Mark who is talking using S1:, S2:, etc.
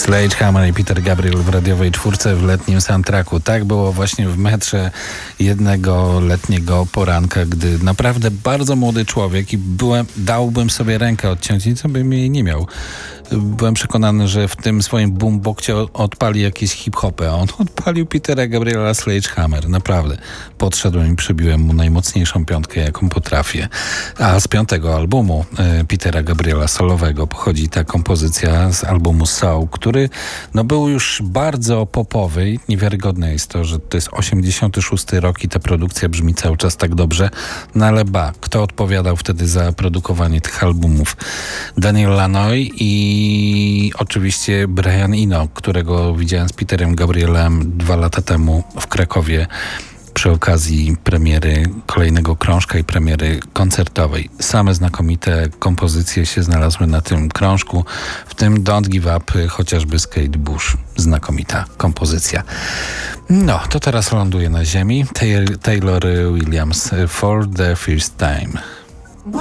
S1: Sledgehammer i Peter Gabriel w radiowej czwórce w letnim soundtracku. Tak było właśnie w metrze jednego letniego poranka, gdy naprawdę bardzo młody człowiek i dałbym sobie rękę odciąć, nic bym jej nie miał. Byłem przekonany, że w tym swoim boomboxie odpali jakieś hip-hopy, a on odpalił Petera Gabriela Sledgehammer. Naprawdę. Podszedłem i przybiłem mu najmocniejszą piątkę, jaką potrafię. A z 5. albumu Petera Gabriela solowego pochodzi ta kompozycja z albumu Soul, który był już bardzo popowy i niewiarygodne jest to, że to jest 86 rok i ta produkcja brzmi cały czas tak dobrze. No ale kto odpowiadał wtedy za produkowanie tych albumów? Daniel Lanoy i oczywiście Brian Eno, którego widziałem z Peterem Gabrielem 2 lata temu w Krakowie przy okazji premiery kolejnego krążka i premiery koncertowej. Same znakomite kompozycje się znalazły na tym krążku, w tym Don't Give Up, chociażby z Kate Bush. Znakomita kompozycja. No, to teraz ląduje na ziemi. Taylor Williams, For the First Time.